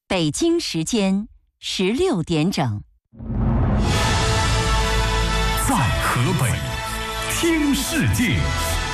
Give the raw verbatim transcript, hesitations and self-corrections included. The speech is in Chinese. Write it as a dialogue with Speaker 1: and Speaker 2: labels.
Speaker 1: 北京时间十六点整。
Speaker 2: 在河北听世界。